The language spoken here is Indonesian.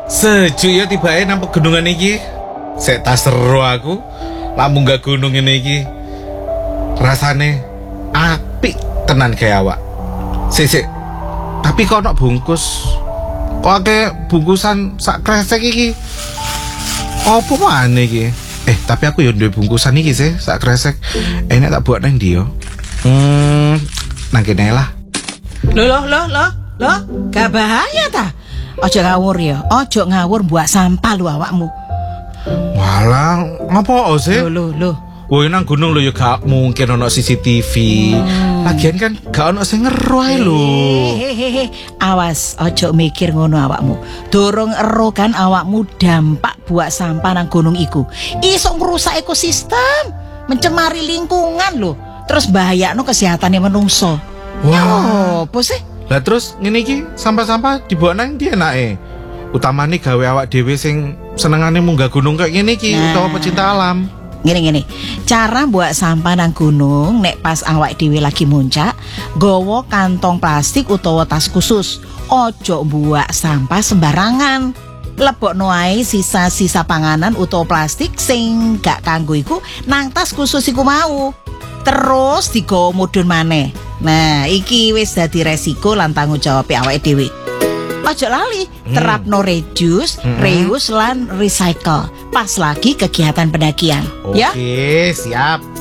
Sejuk ya tibae nang pegunungan iki. Sek tak seru aku. Lamun gak gunung ini iki. Rasane apik tenan kayak awak. Sik. Tapi kok ono bungkus. Kok akeh bungkusan sak kresek iki. Apa maneh iki? Tapi aku yo duwe bungkusan iki sih, sak kresek. Enak tak buat nang ndi yo? Nang kene lah. Loh, gak bahaya ta? Ojo ngawur ya, ojo ngawur buat sampah lu awakmu. Walah, ngapa sih? Loh. Woi nang gunung lho ya gak mungkin ono CCTV. Lagian kan gak ono sing ngeru ae lho. Hehehe, awas ojo mikir ngono awakmu. Dorong ero kan awakmu dampak buat sampah nang gunung iku. Iso ngrusak ekosistem, mencemari lingkungan lho. Terus bahayakno kesehatannya menungso. Wah, apa sih? Lah terus ngene iki sampah-sampah dibawa nang ndi enake? Utamane gawe awak dhewe sing senengane munggah gunung kayak ngene iki utawa pecinta alam. Gini, cara buat sampah nang gunung nek pas awak dhewe lagi muncak, gowo kantong plastik utawa tas khusus. Ojo buat sampah sembarangan. Lebokno ae sisa-sisa panganan utawa plastik sing gak kanggo iku nang tas khusus iku mau. Terus digawa mudhun maneh. Nah, iki wis dadi resiko lan tanggung jawab awake dhewe. Ojo lali, terapno reduce, reuse lan recycle. Pas lagi kegiatan pendakian. Oke, siap.